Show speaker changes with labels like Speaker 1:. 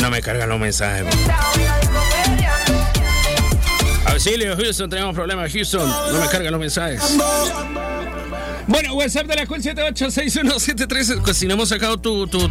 Speaker 1: No me cargan los mensajes. Auxilio, Houston, tenemos problemas, Houston. No me cargan los mensajes. Bueno, WhatsApp de la Cool 786173. Si no hemos sacado tu